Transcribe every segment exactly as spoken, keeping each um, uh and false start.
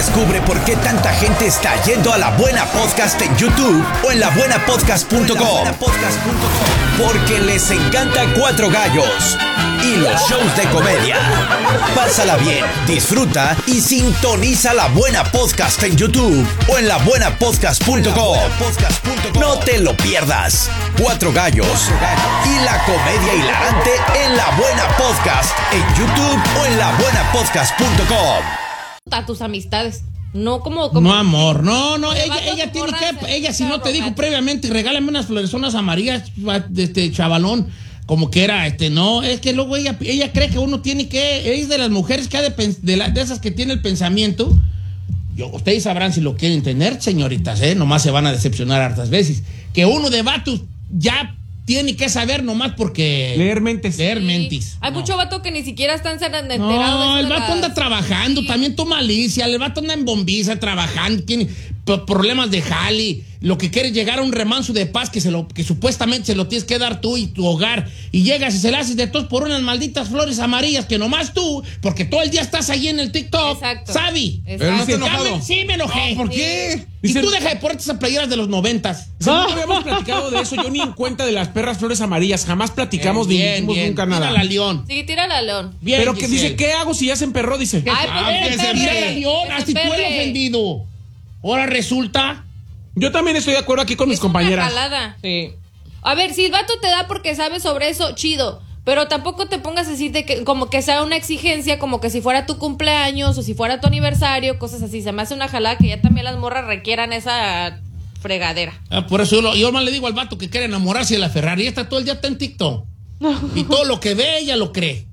Descubre por qué tanta gente está yendo a La Buena Podcast en YouTube o en la buena podcast punto com. Porque les encanta Cuatro Gallos y los shows de comedia. Pásala bien, disfruta y sintoniza La Buena Podcast en YouTube o en la buena podcast punto com. No te lo pierdas. Cuatro Gallos y la comedia hilarante en La Buena Podcast en YouTube o en la buena podcast punto com. A tus amistades. No como, como no, amor, no, no, ella, ella tiene que, ella si no te dijo previamente, regálame unas florezonas amarillas, este chavalón, como que era, este, no, es que luego ella, ella cree que uno tiene que, es de las mujeres que ha de, de, la, de esas que tiene el pensamiento, yo, ustedes sabrán si lo quieren tener, señoritas, eh, nomás se van a decepcionar hartas veces, que uno de vatos ya tiene que saber nomás porque... Leer mentes. Leer sí. mentis. Hay no. mucho vato que ni siquiera están enterados. No, de el vato las... anda trabajando, sí. También toma malicia, el vato anda en bombiza trabajando, tiene problemas de jali, lo que quiere es llegar a un remanso de paz que se lo que supuestamente se lo tienes que dar tú y tu hogar, y llegas y se la haces de todos por unas malditas flores amarillas que nomás tú, porque todo el día estás ahí en el TikTok, exacto, ¿sabi? Exacto. Pero no estás enojado. Sí, me enojé. No, ¿por qué? Y Dice, tú deja de ponerte esas playeras de los noventas. si no habíamos platicado de eso, yo ni en cuenta de las perras flores amarillas, jamás platicamos bien, ni bien, dijimos bien. nunca nada. Tírala, León. Sí, tírala, León. Bien, Pero que Giselle. dice, ¿qué hago si ya se emperró? Dice. Ay, Ah, pues, que perre. se tírala, León. Que Hasta se tú eres perre. ofendido. Ahora resulta... Yo también estoy de acuerdo aquí con mis Es una compañeras. jalada. Sí. A ver, si el vato te da porque sabe sobre eso, chido. Pero tampoco te pongas a decir de que como que sea una exigencia, como que si fuera tu cumpleaños o si fuera tu aniversario, cosas así. Se me hace una jalada que ya también las morras requieran esa fregadera. Ah, por eso yo, lo, yo más le digo al vato que quiere enamorarse de la Ferrari. Esta todo el día está en TikTok. Y todo lo que ve, ella lo cree.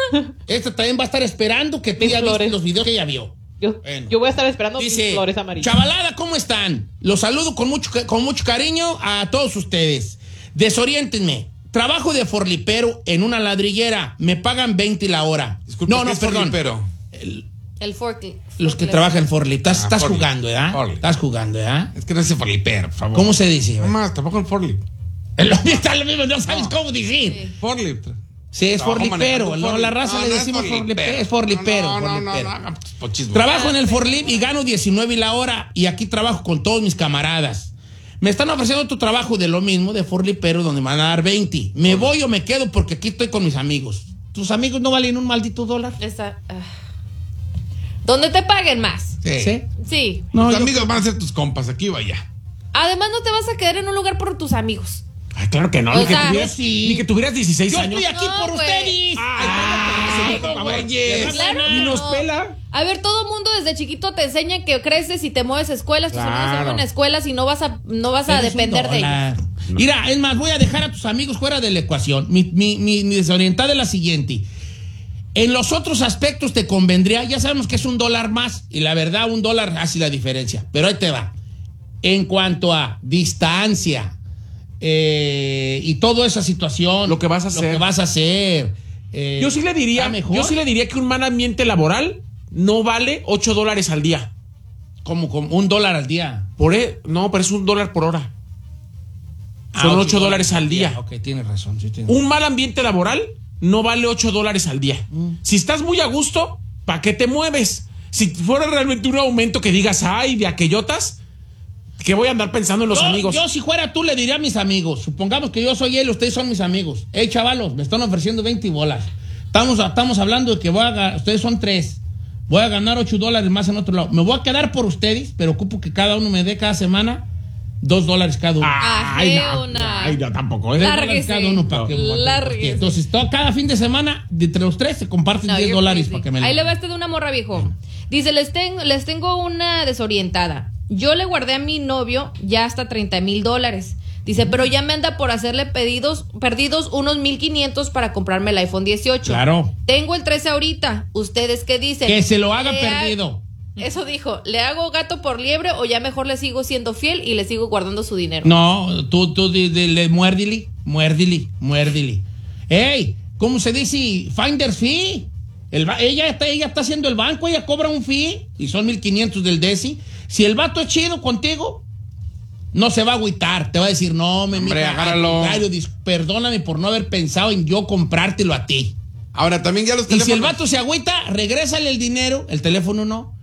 Esta también va a estar esperando que te Mis haya visto flores. los videos que ella vio. Yo, Bueno. yo voy a estar esperando mis Dice, flores amarillas. chavalada, ¿cómo están? Los saludo con mucho, con mucho cariño a todos ustedes. Desoriéntenme. Trabajo de forlipero en una ladrillera. Me pagan veinte la hora. Disculpe, no, ¿qué no, es perdón. forlipero? El- El forklift. los que trabajan en forlip. Estás, Ah, estás forklift. jugando, ¿verdad? Forklift. Estás jugando, ¿verdad? Es que no es forlipero, por favor. ¿Cómo se dice? No más, tampoco el forlip. Está lo mismo, no sabes cómo decir. Forlip. Sí, es Trabajo forlipero. manejando No, forlip. la raza No, le no es decimos forlipero. forlipero. Es forlipero. No, no, no, forlipero. no, no, no, pues, pochismo. Trabajo en el forlip y gano diecinueve la hora y aquí trabajo con todos mis camaradas. Me están ofreciendo otro trabajo de lo mismo, de forlipero, donde me van a dar veinte. ¿Me voy o me quedo? Porque aquí estoy con mis amigos. ¿Tus amigos no valen un maldito dólar? Esa, ah. Donde te paguen más. Sí. ¿Sí? Sí. No, Tus yo- amigos van a ser tus compas, aquí o allá. Además, no te vas a quedar en un lugar por tus amigos. Ay, claro que no, O ni, que sea, tuvieras, sí. ni que tuvieras dieciséis yo años. estoy aquí No, por güey. ustedes. Ay, no, güeyes. Claro Ni que nos no. pela. A ver, todo mundo desde chiquito te enseña que creces y te mueves a escuelas, tus amigos se Claro. mueven a escuelas y no vas a, no vas a Eres un depender de ellos. dólar. Mira, es más, voy a dejar a tus amigos fuera de la ecuación. Mi, mi, mi, mi desorientada es la siguiente. En los otros aspectos te convendría, ya sabemos que es un dólar más, y la verdad, un dólar hace la diferencia. Pero ahí te va. En cuanto a distancia eh, y toda esa situación. Lo que vas a Lo hacer. que vas a hacer. eh, Yo sí le diría, ¿está mejor? yo sí le diría que un mal ambiente laboral no vale ocho dólares al día. Como, como un dólar al día. Por e- no, pero es un dólar por hora. Ah, Son ocho ocho dólares al día. Ok, tienes razón. Sí, tienes Un mal ambiente laboral no vale ocho dólares al día. Si estás muy a gusto, ¿para qué te mueves? Si fuera realmente un aumento que digas, ay, de aquellotas, que voy a andar pensando en los yo, amigos. Yo, si fuera tú, le diría a mis amigos. Supongamos que yo soy él, ustedes son mis amigos. Hey, chavalos, me están ofreciendo veinte bolas. Estamos, estamos hablando de que voy a ganar, ustedes son tres. Voy a ganar ocho dólares más en otro lado. Me voy a quedar por ustedes, pero ocupo que cada uno me dé cada semana dos dólares cada uno. Ay, no, Ajena. ay, no, tampoco. ¿eh? Larga. Dólares cada uno para que, Lárguese. entonces, todo, cada fin de semana, de entre los tres, se comparten No, diez you're dólares crazy. para que me Ahí la- le va este de una morra, viejo. Dice, les, ten- les tengo una desorientada. Yo le guardé a mi novio ya hasta treinta mil dólares. Dice, pero ya me anda por hacerle pedidos, perdidos unos mil quinientos para comprarme el iPhone dieciocho. Claro. Tengo el trece ahorita. ¿Ustedes qué dicen? Que se lo haga Le ha- perdido. Eso dijo, ¿le hago gato por liebre o ya mejor le sigo siendo fiel y le sigo guardando su dinero? No, tú, tú, di- di- le muérdili, muérdili, muérdili. Ey, ¿cómo se dice? Finder's fee. El ba- ella, está, ella está haciendo el banco, ella cobra un fee y son mil quinientos del Desi. Si el vato es chido contigo, no se va a agüitar. Te va a decir, no, me Hombre, mija, agárralo. al contrario, dis- perdóname por no haber pensado en yo comprártelo a ti. Ahora, también ya los Y si el teléfonos... vato se agüita, regrésale el dinero, el teléfono no.